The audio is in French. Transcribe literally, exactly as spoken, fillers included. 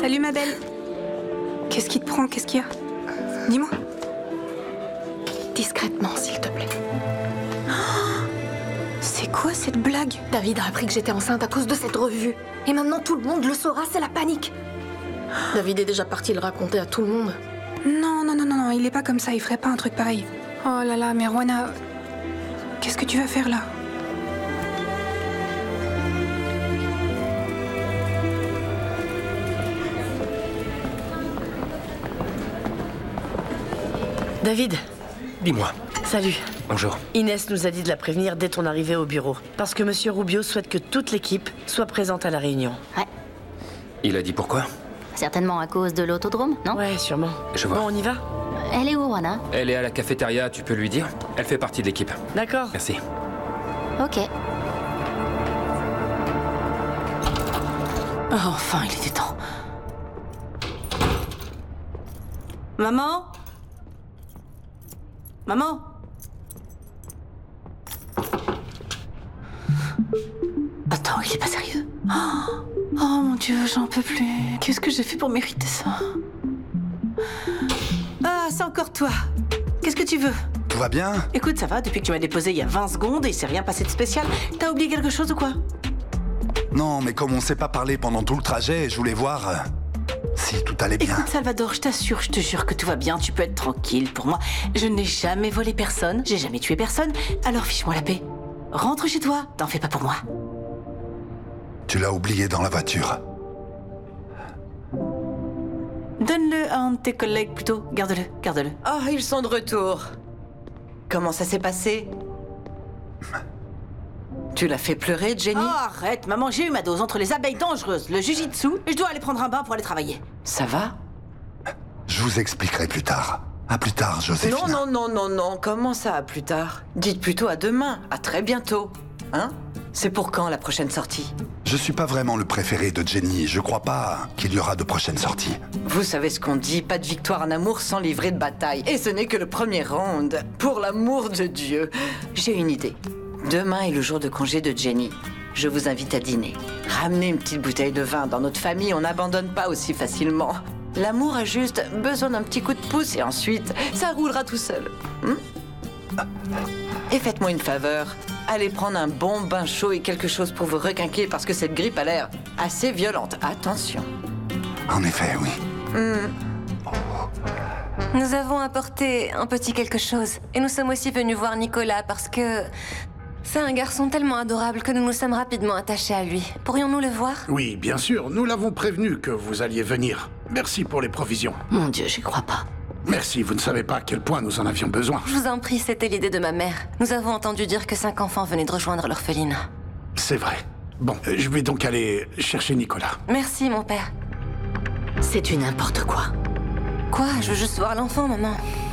Salut ma belle. Qu'est-ce qui te prend? Qu'est-ce qu'il y a? Dis-moi. Discrètement, s'il te plaît. Oh, c'est quoi cette blague? David a appris que j'étais enceinte à cause de cette revue. Et maintenant tout le monde le saura, c'est la panique. David est déjà parti le raconter à tout le monde. Non, non, non, non, non, il est pas comme ça, il ferait pas un truc pareil. Oh là là, mais Rwana... Qu'est-ce que tu vas faire là? David. Dis-moi. Salut. Bonjour. Inès nous a dit de la prévenir dès ton arrivée au bureau. Parce que Monsieur Rubio souhaite que toute l'équipe soit présente à la réunion. Ouais. Il a dit pourquoi? Certainement à cause de l'autodrome, non? Ouais, sûrement. Je vois. Bon, on y va? Elle est où, Rwana? Elle est à la cafétéria, tu peux lui dire? Elle fait partie de l'équipe. D'accord. Merci. Ok. Oh, enfin, il était temps. Maman? Maman? Attends, il est pas sérieux. Oh, oh mon Dieu, j'en peux plus. Qu'est-ce que j'ai fait pour mériter ça? Ah, c'est encore toi. Qu'est-ce que tu veux? Tout va bien? Écoute, ça va, depuis que tu m'as déposé il y a vingt secondes et il s'est rien passé de spécial. T'as oublié quelque chose ou quoi? Non, mais comme on s'est pas parlé pendant tout le trajet, je voulais voir euh, si tout allait bien. Écoute, Salvador, je t'assure, je te jure que tout va bien, tu peux être tranquille. Pour moi, je n'ai jamais volé personne, j'ai jamais tué personne, alors fiche-moi la paix. Rentre chez toi, t'en fais pas pour moi. Tu l'as oublié dans la voiture. Donne-le à un de tes collègues plutôt, garde-le, garde-le. Oh, ils sont de retour. Comment ça s'est passé? Tu l'as fait pleurer, Jenny? Oh, arrête, maman, j'ai eu ma dose entre les abeilles dangereuses, le jujitsu, et je dois aller prendre un bain pour aller travailler. Ça va? Je vous expliquerai plus tard. À plus tard, Joséphine. Non, non, non, non, non. Comment ça, à plus tard? Dites plutôt à demain, à très bientôt. Hein? C'est pour quand la prochaine sortie? Je suis pas vraiment le préféré de Jenny. Je crois pas qu'il y aura de prochaines sorties. Vous savez ce qu'on dit, pas de victoire en amour sans livrer de bataille. Et ce n'est que le premier round. Pour l'amour de Dieu. J'ai une idée. Demain est le jour de congé de Jenny. Je vous invite à dîner. Ramenez une petite bouteille de vin. Dans notre famille, on n'abandonne pas aussi facilement. L'amour a juste besoin d'un petit coup de pouce et ensuite, ça roulera tout seul. Hmm? Et faites-moi une faveur. Allez prendre un bon bain chaud et quelque chose pour vous requinquer parce que cette grippe a l'air assez violente. Attention. En effet, oui. Hmm. Nous avons apporté un petit quelque chose. Et nous sommes aussi venus voir Nicolas parce que... c'est un garçon tellement adorable que nous nous sommes rapidement attachés à lui. Pourrions-nous le voir? Oui, bien sûr. Nous l'avons prévenu que vous alliez venir. Merci pour les provisions. Mon Dieu, j'y crois pas. Merci, vous ne savez pas à quel point nous en avions besoin. Je vous en prie, c'était l'idée de ma mère. Nous avons entendu dire que cinq enfants venaient de rejoindre l'orpheline. C'est vrai. Bon, euh, je vais donc aller chercher Nicolas. Merci, mon père. C'est du n'importe quoi. Quoi? Je veux juste voir l'enfant, maman.